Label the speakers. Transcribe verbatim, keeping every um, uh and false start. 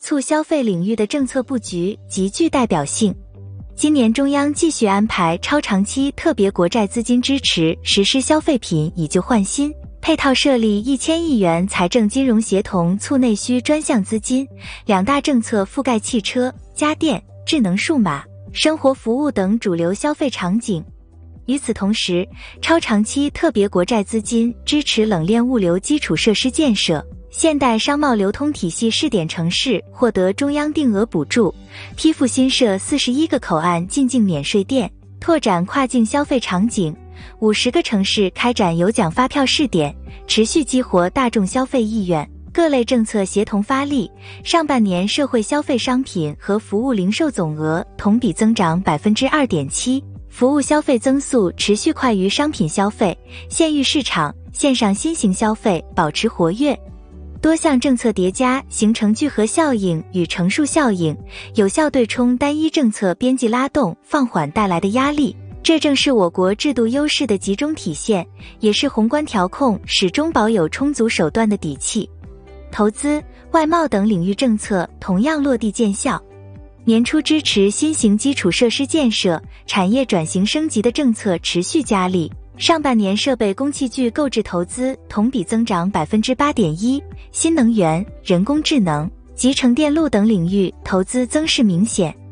Speaker 1: 促消费领域的政策布局极具代表性。今年中央继续安排超长期特别国债资金支持，实施消费品以旧换新，配套设立一千亿元财政金融协同促内需专项资金，两大政策覆盖汽车、家电、智能数码、生活服务等主流消费场景。与此同时，超长期特别国债资金支持冷链物流基础设施建设，现代商贸流通体系试点城市获得中央定额补助，批复新设四十一个口岸进境免税店，拓展跨境消费场景，五十个城市开展有奖发票试点，持续激活大众消费意愿。各类政策协同发力，上半年社会消费商品和服务零售总额同比增长 百分之二点七， 服务消费增速持续快于商品消费，县域市场、线上新型消费保持活跃。多项政策叠加形成聚合效应与乘数效应，有效对冲单一政策边际拉动放缓带来的压力，这正是我国制度优势的集中体现，也是宏观调控始终保有充足手段的底气。投资、外贸等领域政策同样落地见效。年初支持新型基础设施建设、产业转型升级的政策持续加力，上半年设备工器具购置投资同比增长 百分之八点一， 新能源、人工智能、集成电路等领域投资增势明显。